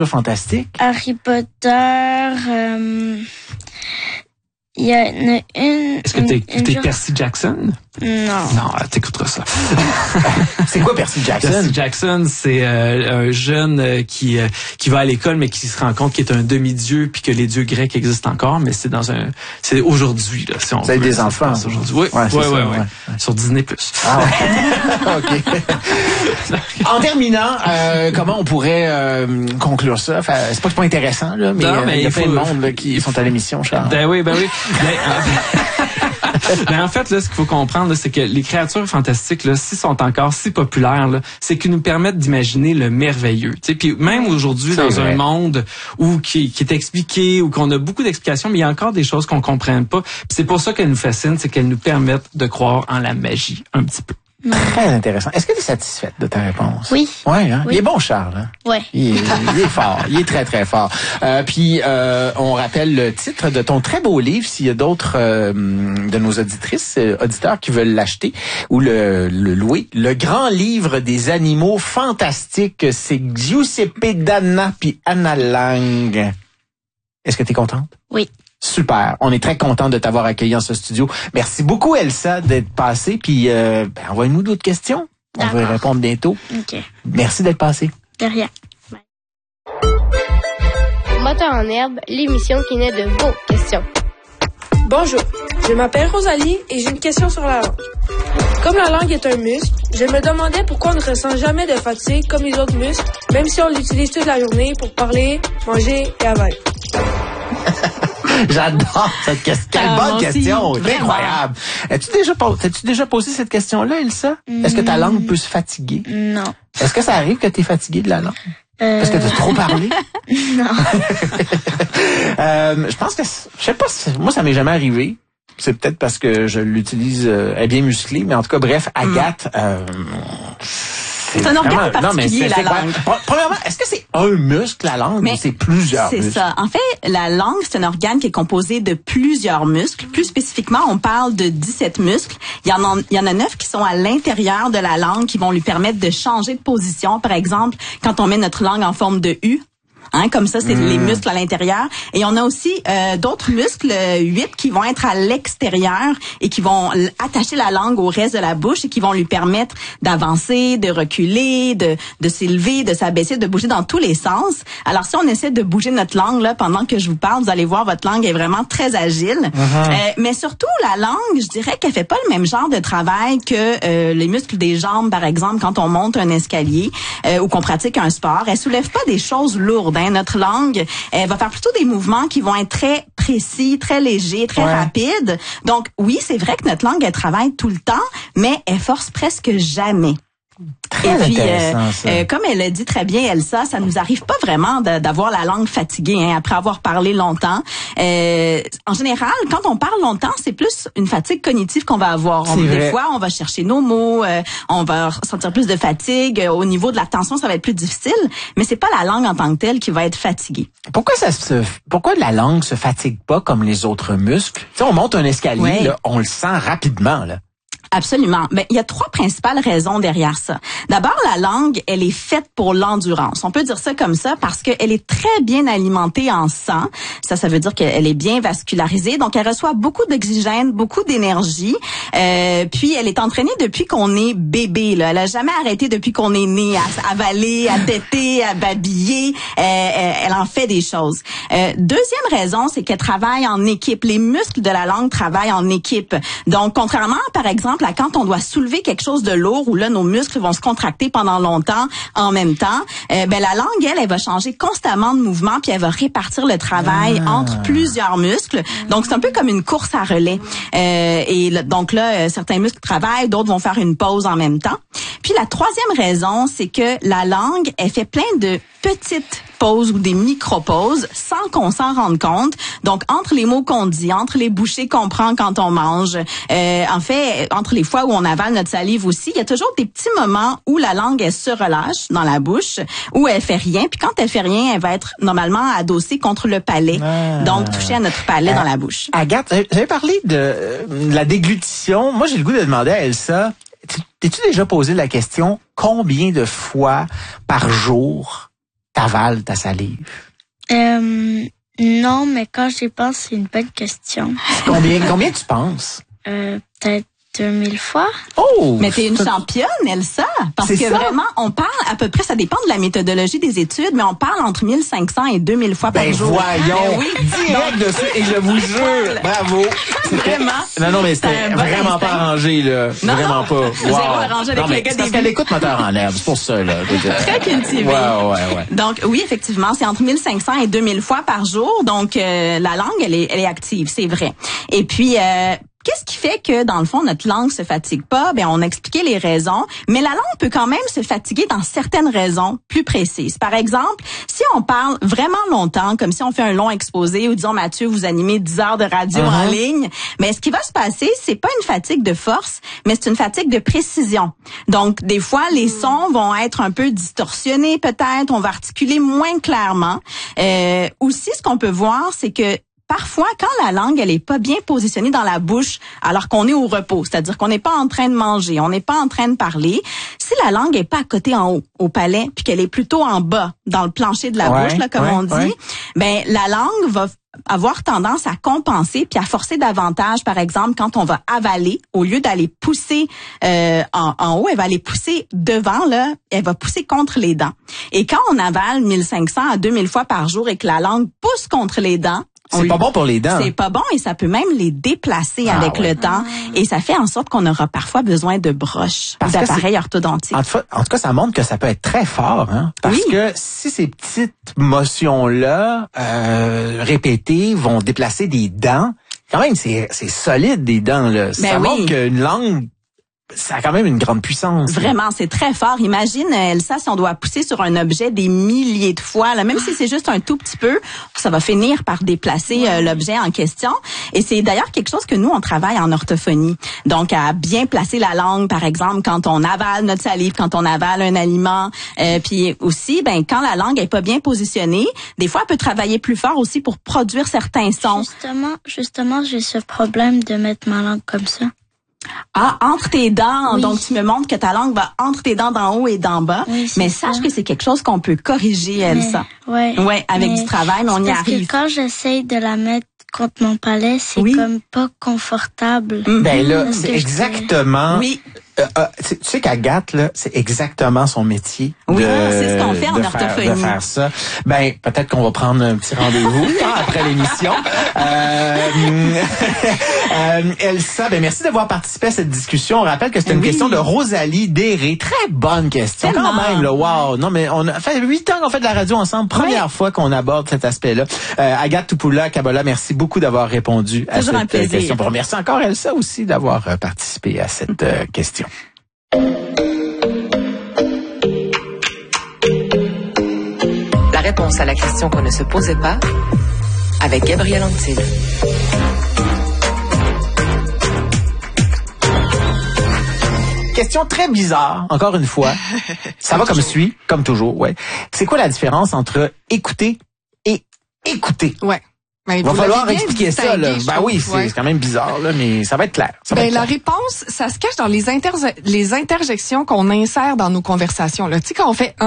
fantastique? Harry Potter, il y en a une... Est-ce que t'es Percy Jackson? Non. Non, t'écouteras ça. C'est quoi Percy Jackson? Percy Jackson, c'est un jeune qui va à l'école, mais qui se rend compte qu'il est un demi-dieu, puis que les dieux grecs existent encore, mais c'est aujourd'hui, là, si on veut. C'est des enfants. Aujourd'hui. Oui, ouais. Sur Disney+. Ah ouais. OK. En terminant, comment on pourrait conclure ça? Enfin, c'est pas intéressant, là, mais il y a plein de monde là, qui sont à l'émission, Charles. Ben oui. Mais en fait, là, ce qu'il faut comprendre, là, c'est que les créatures fantastiques, là, s'ils sont encore si populaires, là, c'est qu'ils nous permettent d'imaginer le merveilleux. Puis même aujourd'hui, dans un monde qui est expliqué, ou qu'on a beaucoup d'explications, mais il y a encore des choses qu'on comprenne pas. Puis c'est pour ça qu'elles nous fascinent, c'est qu'elles nous permettent de croire en la magie un petit peu. Très intéressant. Est-ce que tu es satisfaite de ta réponse? Oui. Ouais, hein? Oui. Il est bon, Charles. Hein? Ouais. Il est fort. Il est très, très fort. Puis, on rappelle le titre de ton très beau livre, s'il y a d'autres de nos auditrices, auditeurs qui veulent l'acheter ou le louer. Le grand livre des animaux fantastiques, c'est Giuseppe Danna puis Anna Lang. Est-ce que tu es contente? Oui. Super. On est très content de t'avoir accueilli en ce studio. Merci beaucoup, Elsa, d'être passée. Puis, envoie-nous d'autres questions. On va y répondre bientôt. OK. Merci d'être passée. De rien. Bye. Moteur en herbe, l'émission qui naît de vos questions. Bonjour, je m'appelle Rosalie et j'ai une question sur la langue. Comme la langue est un muscle, je me demandais pourquoi on ne ressent jamais de fatigue comme les autres muscles, même si on l'utilise toute la journée pour parler, manger et avaler. J'adore cette question. Quelle bonne question. C'est incroyable. As-tu déjà posé cette question-là, Elsa? Est-ce que ta langue peut se fatiguer? Non. Est-ce que ça arrive que tu es fatiguée de la langue? Est-ce que tu as trop parlé? Non. Je pense que, je sais pas, moi, ça m'est jamais arrivé. C'est peut-être parce que je l'utilise, elle est bien musclée, mais en tout cas, bref, Agathe, c'est un organe particulier, la langue. Premièrement, est-ce que c'est un muscle, la langue, ou c'est plusieurs muscles? C'est ça. En fait, la langue, c'est un organe qui est composé de plusieurs muscles. Plus spécifiquement, on parle de 17 muscles. Il y en a 9 qui sont à l'intérieur de la langue qui vont lui permettre de changer de position. Par exemple, quand on met notre langue en forme de U, comme ça, c'est les muscles à l'intérieur. Et on a aussi d'autres muscles, 8, qui vont être à l'extérieur et qui vont attacher la langue au reste de la bouche et qui vont lui permettre d'avancer, de reculer, de s'élever, de s'abaisser, de bouger dans tous les sens. Alors, si on essaie de bouger notre langue là pendant que je vous parle, vous allez voir, votre langue est vraiment très agile. Mais surtout, la langue, je dirais qu'elle fait pas le même genre de travail que les muscles des jambes, par exemple, quand on monte un escalier ou qu'on pratique un sport. Elle soulève pas des choses lourdes. Notre langue, elle va faire plutôt des mouvements qui vont être très précis, très légers, très rapides. Donc, oui, c'est vrai que notre langue, elle travaille tout le temps, mais elle force presque jamais. Très intéressant, ça. Comme elle a dit très bien, Elsa, ça nous arrive pas vraiment d'avoir la langue fatiguée après avoir parlé longtemps. En général, quand on parle longtemps, c'est plus une fatigue cognitive qu'on va avoir. Des fois, on va chercher nos mots, on va ressentir plus de fatigue. Au niveau de l'attention, ça va être plus difficile, mais c'est pas la langue en tant que telle qui va être fatiguée. Pourquoi la langue se fatigue pas comme les autres muscles? Tu sais, on monte un escalier, là, on le sent rapidement, là. Absolument. Mais il y a 3 principales raisons derrière ça. D'abord, la langue, elle est faite pour l'endurance. On peut dire ça comme ça parce qu'elle est très bien alimentée en sang. Ça veut dire qu'elle est bien vascularisée. Donc, elle reçoit beaucoup d'oxygène, beaucoup d'énergie. Puis, elle est entraînée depuis qu'on est bébé. Là. Elle a jamais arrêté depuis qu'on est né à avaler, à téter, à babiller. Elle en fait des choses. Deuxième raison, c'est qu'elle travaille en équipe. Les muscles de la langue travaillent en équipe. Donc, contrairement, par exemple, là, quand on doit soulever quelque chose de lourd, où là, nos muscles vont se contracter pendant longtemps en même temps, la langue, elle va changer constamment de mouvement, puis elle va répartir le travail entre plusieurs muscles. Donc, c'est un peu comme une course à relais. Donc là, certains muscles travaillent, d'autres vont faire une pause en même temps. Puis la troisième raison, c'est que la langue, elle fait plein de petites pauses ou des micro-pauses sans qu'on s'en rende compte. Donc, entre les mots qu'on dit, entre les bouchées qu'on prend quand on mange, en fait, entre les fois où on avale notre salive aussi, il y a toujours des petits moments où la langue, elle se relâche dans la bouche, où elle fait rien. Puis quand elle fait rien, elle va être normalement adossée contre le palais. Donc, toucher à notre palais dans la bouche. Agathe, j'avais parlé de la déglutition. Moi, j'ai le goût de demander à Elsa, t'es-tu déjà posé la question combien de fois par jour t'avales ta salive? Non, mais quand j'y pense, c'est une bonne question. Combien tu penses? Peut-être 2000 fois. Oh! Mais t'es une championne, Elsa. Parce que vraiment, on parle à peu près, ça dépend de la méthodologie des études, mais on parle entre 1500 et 2000 fois par jour. Voyons! Oui. Direct dessus, et je vous jure, bravo! Vraiment? Non, mais c'était vraiment pas arrangé, là. Non, vraiment pas. Wow. Zéro arrangé avec les gars parce qu'elle écoute Moteur en herbe, c'est pour ça, là. Très cultivé. Ouais. Donc, oui, effectivement, c'est entre 1500 et 2000 fois par jour. Donc, la langue, elle est active, c'est vrai. Et puis, qu'est-ce qui fait que, dans le fond, notre langue se fatigue pas? Ben, on a expliqué les raisons, mais la langue peut quand même se fatiguer dans certaines raisons plus précises. Par exemple, si on parle vraiment longtemps, comme si on fait un long exposé, ou disons, Mathieu, vous animez 10 heures de radio en ligne, mais ce qui va se passer, c'est pas une fatigue de force, mais c'est une fatigue de précision. Donc, des fois, les sons vont être un peu distorsionnés, peut-être, on va articuler moins clairement. Aussi, ce qu'on peut voir, c'est que parfois, quand la langue, elle est pas bien positionnée dans la bouche, alors qu'on est au repos, c'est-à-dire qu'on n'est pas en train de manger, on n'est pas en train de parler, si la langue est pas à côté en haut, au palais, puis qu'elle est plutôt en bas, dans le plancher de la bouche, là, comme on dit, ben, la langue va avoir tendance à compenser puis à forcer davantage, par exemple, quand on va avaler, au lieu d'aller pousser en haut, elle va aller pousser devant, là, elle va pousser contre les dents. Et quand on avale 1500 à 2000 fois par jour et que la langue pousse contre les dents, c'est pas bon pour les dents. C'est pas bon et ça peut même les déplacer avec le temps. Et ça fait en sorte qu'on aura parfois besoin de broches, d'appareils orthodontiques. En tout cas, ça montre que ça peut être très fort, hein. Parce que si ces petites motions-là, répétées, vont déplacer des dents, quand même, c'est solide, des dents, là. Ça montre qu'une langue, ça a quand même une grande puissance. Vraiment, c'est très fort. Imagine, Elsa, si on doit pousser sur un objet des milliers de fois, là, même si c'est juste un tout petit peu, ça va finir par déplacer l'objet en question. Et c'est d'ailleurs quelque chose que nous, on travaille en orthophonie. Donc, à bien placer la langue, par exemple, quand on avale notre salive, quand on avale un aliment. Puis aussi, ben quand la langue est pas bien positionnée, des fois, elle peut travailler plus fort aussi pour produire certains sons. Justement, j'ai ce problème de mettre ma langue comme ça. Ah, entre tes dents. Donc, tu me montres que ta langue va entre tes dents d'en haut et d'en bas. Oui, mais sache que c'est quelque chose qu'on peut corriger, Elsa. Ouais, avec du travail, mais on y arrive. Parce que quand j'essaye de la mettre contre mon palais, c'est comme pas confortable. Ben là, c'est exactement... tu sais qu'Agathe, là, c'est exactement son métier. Oui, c'est ce qu'on fait en orthophonie. De faire ça. Ben, peut-être qu'on va prendre un petit rendez-vous après l'émission. Elsa, ben merci d'avoir participé à cette discussion. On rappelle que c'était une question de Rosalie Déré. Très bonne question. Quand même, là, wow. Non, mais on a fait 8 ans qu'on fait de la radio ensemble. Première fois qu'on aborde cet aspect-là. Agathe Tupoula-Kabola, merci beaucoup d'avoir répondu à cette question. Merci encore Elsa aussi d'avoir participé à cette question. La réponse à la question qu'on ne se posait pas avec Gabriel Antil. Question très bizarre, encore une fois. Ça va comme suit, comme toujours, C'est quoi la différence entre écouter et écouter? Il va falloir expliquer ça, là. Ben oui, c'est quand même bizarre, là, mais ça va être clair. La réponse, ça se cache dans les interjections qu'on insère dans nos conversations, là. Tu sais, quand on fait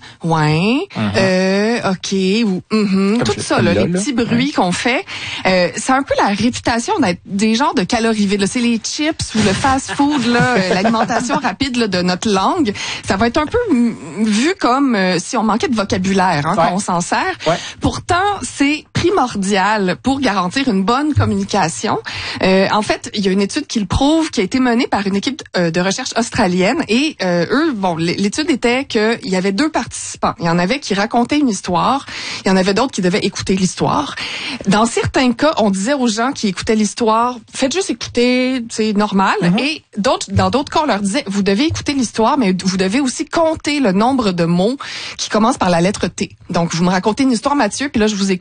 ok, ou tout ça, là, les petits bruits qu'on fait, c'est un peu la réputation d'être des genres de calories vides, là. C'est les chips ou le fast-food, là, l'alimentation rapide, là, de notre langue. Ça va être un peu vu comme si on manquait de vocabulaire, quand on s'en sert. Pourtant, c'est primordial pour garantir une bonne communication. En fait, il y a une étude qui le prouve, qui a été menée par une équipe de recherche australienne et l'étude était qu'il y avait 2 participants. Il y en avait qui racontaient une histoire, il y en avait d'autres qui devaient écouter l'histoire. Dans certains cas, on disait aux gens qui écoutaient l'histoire, faites juste écouter, c'est normal. Et dans d'autres cas, on leur disait, vous devez écouter l'histoire, mais vous devez aussi compter le nombre de mots qui commencent par la lettre T. Donc, vous me racontez une histoire, Mathieu, puis là, je vous écoute, mais en même temps,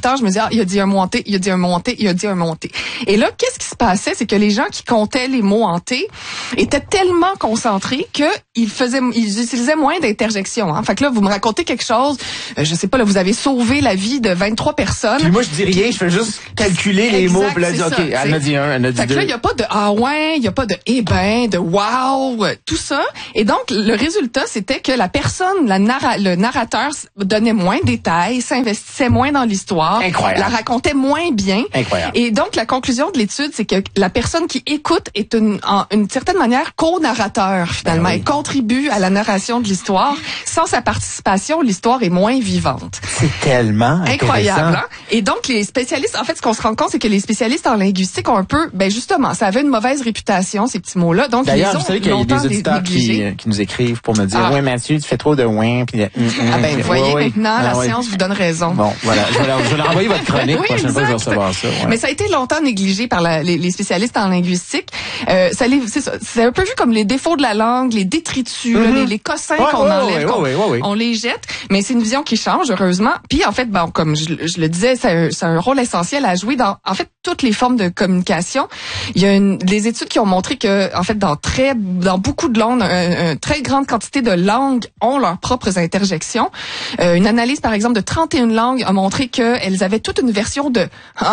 temps, je me disais, il a dit un mot hanté, il a dit un mot hanté, il a dit un mot hanté. Et là, qu'est-ce qui se passait? C'est que les gens qui comptaient les mots hantés étaient tellement concentrés qu'ils utilisaient moins d'interjections. Hein. Fait que là, vous me racontez quelque chose, je sais pas, là, vous avez sauvé la vie de 23 personnes. Puis moi, je dis rien, je fais juste calculer les mots. Puis là, dit, OK, elle m'a dit un, elle m'a dit deux. Fait que là, il n'y a pas de ah ouais, il n'y a pas de eh ben, de wow, tout ça. Et donc, le résultat, c'était que la personne, le narrateur donnait moins de détails, s'investissait moins dans l'histoire, la racontait moins bien. Incroyable. Et donc, la conclusion de l'étude, c'est que la personne qui écoute est en une certaine manière co-narrateur, finalement. Ben oui. Elle contribue à la narration de l'histoire. Sans sa participation, l'histoire est moins vivante. C'est tellement incroyable. Hein? Et donc, les spécialistes, en fait, ce qu'on se rend compte, c'est que les spécialistes en linguistique ont un peu, ben justement, ça avait une mauvaise réputation, ces petits mots-là. Donc, d'ailleurs, vous savez qu'il y a des auditeurs qui nous écrivent pour me dire, ouais, Mathieu, tu fais trop de ouin. Puis, ah ben, vous voyez, maintenant, la science vous donne raison. Bon, voilà. Je vais leur envoyer votre chronique. Oui, prochaine fois, je vais recevoir ça. Ouais. Mais ça a été longtemps négligé par les spécialistes en linguistique. C'est un peu vu comme les défauts de la langue, les détritus, les cossins qu'on enlève, on les jette. Mais c'est une vision qui change, heureusement. Puis, en fait, bon, comme je le disais, c'est un rôle essentiel à jouer dans, en fait, toutes les formes de communication. Il y a des études qui ont montré que, en fait, dans beaucoup de langues, une très grande quantité de langues ont leurs propres interjections. Une analyse, par exemple, de 31 langues a montré qu'elles avaient toute une version de « Hein? »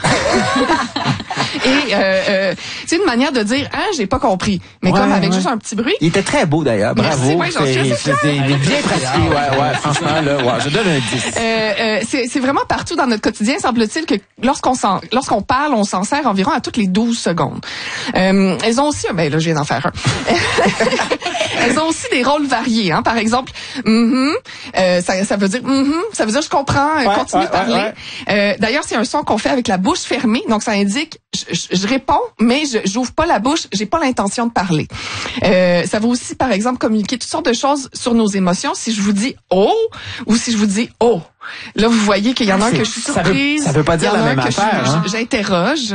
Et c'est une manière de dire j'ai pas compris, mais comme avec juste un petit bruit. Il était très beau d'ailleurs, bravo. Merci, il est bien pratiqué, franchement là, je donne un 10. C'est vraiment partout dans notre quotidien, semble-t-il que lorsqu'on parle, on s'en sert environ à toutes les 12 secondes. Elles ont aussi là je viens d'en faire un. Elles ont aussi des rôles variés, hein. Par exemple, ça veut dire ça veut dire je comprends, continue de parler. D'ailleurs, c'est un son qu'on fait avec la bouche fermée, donc ça indique je réponds, mais j'ouvre pas la bouche, j'ai pas l'intention de parler. Ça va aussi, par exemple, communiquer toutes sortes de choses sur nos émotions. Si je vous dis oh ou si je vous dis oh. Là, vous voyez qu'il y en a un que je suis surprise. Ça veut pas dire la même affaire. J'interroge.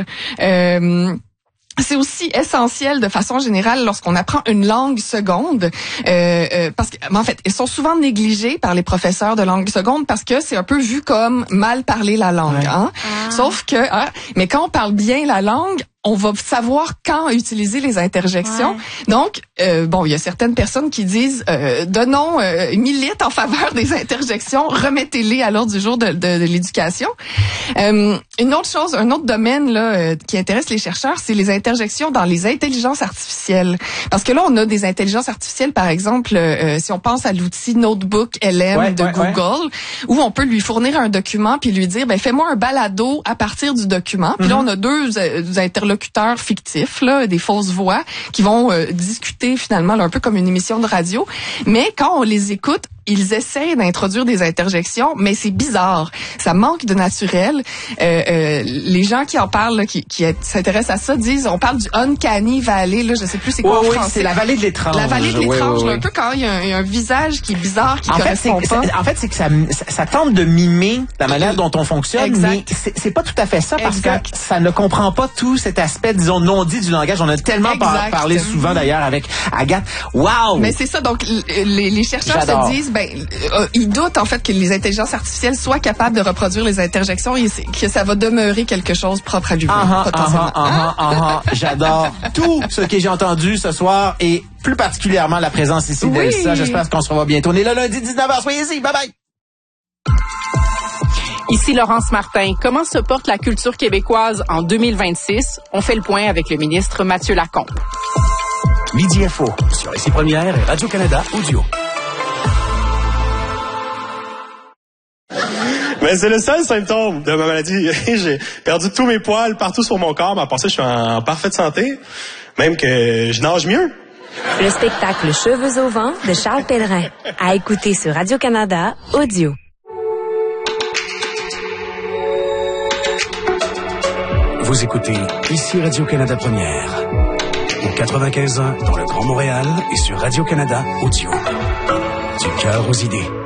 C'est aussi essentiel de façon générale lorsqu'on apprend une langue seconde, parce que en fait, elles sont souvent négligées par les professeurs de langue seconde parce que c'est un peu vu comme mal parler la langue. Hein? Sauf que, mais quand on parle bien la langue, on va savoir quand utiliser les interjections. Donc, il y a certaines personnes qui disent donnons militent en faveur des interjections, remettez-les à l'ordre du jour de l'éducation. Une autre chose, un autre domaine là qui intéresse les chercheurs, c'est les interjections dans les intelligences artificielles. Parce que là, on a des intelligences artificielles, par exemple, si on pense à l'outil Notebook LM de Google, où on peut lui fournir un document puis lui dire fais-moi un balado à partir du document. Puis là, on a deux interlocuteurs fictifs, là, des fausses voix, qui vont discuter finalement là, un peu comme une émission de radio. Mais quand on les écoute, ils essaient d'introduire des interjections, mais c'est bizarre. Ça manque de naturel. Les gens qui en parlent, là, qui s'intéressent à ça, disent, on parle du uncanny valley, là, je sais plus c'est quoi en français. C'est la vallée de l'étrange. La vallée de l'étrange, un peu quand il y a un visage qui est bizarre, qui correspond pas. En fait, c'est que ça tente de mimer la manière dont on fonctionne, mais c'est pas tout à fait ça, parce que ça ne comprend pas tout cet aspect, disons, non dit du langage. On a tellement parlé souvent, d'ailleurs, avec Agathe. Wow! Mais c'est ça, donc, les chercheurs se disent, ils doutent en fait que les intelligences artificielles soient capables de reproduire les interjections et que ça va demeurer quelque chose propre à l'humain, potentiellement. J'adore tout ce que j'ai entendu ce soir et plus particulièrement la présence ici d'Elsa. J'espère qu'on se revoit bientôt. On est là lundi 19h. Soyez-y. Bye bye. Ici Laurence Martin. Comment se porte la culture québécoise en 2026? On fait le point avec le ministre Mathieu Lacombe. Midi Info sur Ici Première et Radio-Canada Audio. Mais c'est le seul symptôme de ma maladie. J'ai perdu tous mes poils partout sur mon corps, mais à part ça, je suis en parfaite santé. Même que je nage mieux. Le spectacle Cheveux au vent de Charles Pellerin. À écouter sur Radio-Canada Audio. Vous écoutez Ici Radio-Canada Première. Au 95.1 dans le Grand Montréal et sur Radio-Canada Audio. Du cœur aux idées.